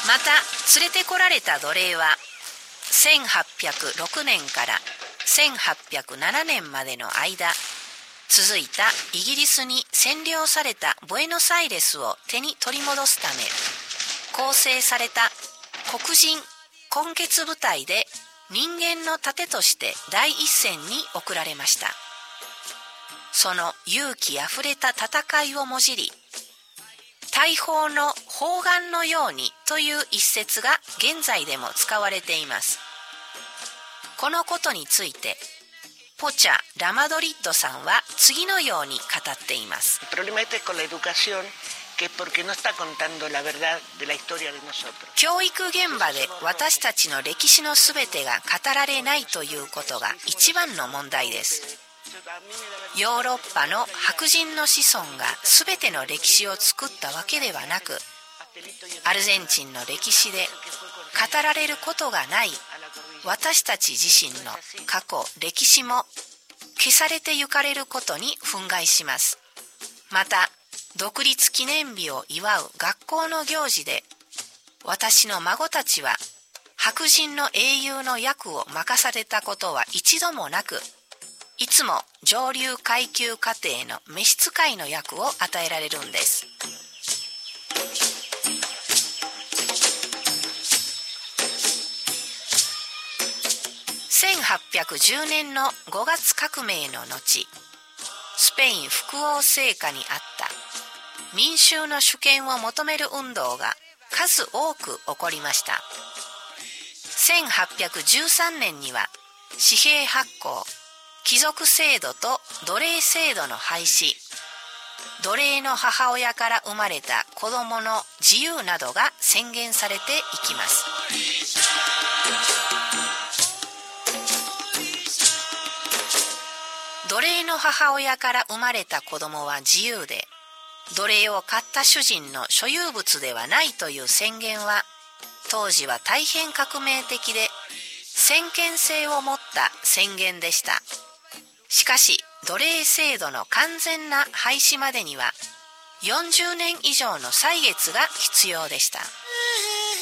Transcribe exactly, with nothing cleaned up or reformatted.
また連れてこられた奴隷はせんはっぴゃくろくねんからせんはっぴゃくななねんまでの間続いたイギリスに占領されたブエノスアイレスを手に取り戻すため構成された黒人混血部隊で人間の盾として第一線に送られました。その勇気あふれた戦いをもじり、大砲の砲丸のようにという一節が現在でも使われています。このことについてポチャ・ラマドリッドさんは次のように語っています。教育現場で私たちの歴史のすべてが語られないということが一番の問題です。ヨーロッパの白人の子孫がすべての歴史を作ったわけではなく、アルゼンチンの歴史で語られることがない私たち自身の過去歴史も消されてゆかれることに憤慨します。また独立記念日を祝う学校の行事で私の孫たちは白人の英雄の役を任されたことは一度もなく、いつも上流階級家庭の召使いの役を与えられるんです。せんはっぴゃくじゅうねんのごがつ革命の後、スペイン北欧制下にあった民衆の主権を求める運動が数多く起こりました。せんはっぴゃくじゅうさんねんには紙幣発行、貴族制度と奴隷制度の廃止、奴隷の母親から生まれた子供の自由などが宣言されていきます。奴隷の母親から生まれた子供は自由で、奴隷を買った主人の所有物ではないという宣言は、当時は大変革命的で先見性を持った宣言でした。しかし奴隷制度の完全な廃止までにはよんじゅうねん以上の歳月が必要でした。